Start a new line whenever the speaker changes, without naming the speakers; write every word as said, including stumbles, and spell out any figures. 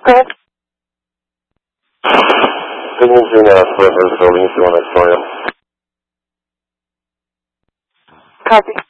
Signal two now, Square Building, if you want to explain.
Copy.